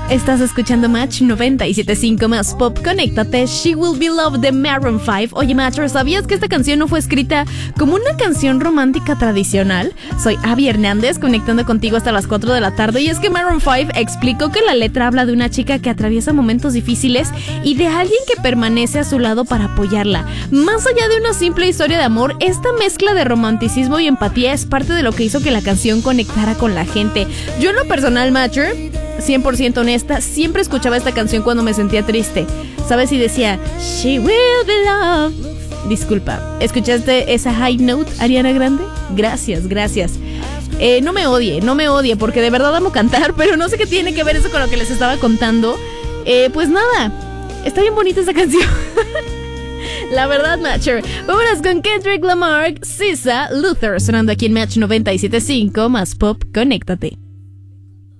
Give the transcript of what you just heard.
Estás escuchando Match 97.5 más Pop. Conéctate. She Will Be Loved de Maroon 5. Oye, Matcher, ¿sabías que esta canción no fue escrita como una canción romántica tradicional? Soy Abby Hernández, conectando contigo hasta las 4 de la tarde. Y es que Maroon 5 explicó que la letra habla de una chica que atraviesa momentos difíciles y de alguien que permanece a su lado para apoyarla. Más allá de una simple historia de amor, esta mezcla de romanticismo y empatía es parte de lo que hizo que la canción conectara con la gente. Yo en lo personal, Matcher, 100% honesta, siempre escuchaba esta canción cuando me sentía triste, ¿sabes? Y decía, She will be loved. Disculpa, ¿escuchaste esa high note, Ariana Grande? Gracias. No me odie, porque de verdad amo cantar, pero no sé qué tiene que ver eso con lo que les estaba contando. Pues nada, está bien bonita esa canción. La verdad, Matcher. Vámonos con Kendrick Lamar, SZA, Luther, sonando aquí en Match 97.5 más Pop. Conéctate.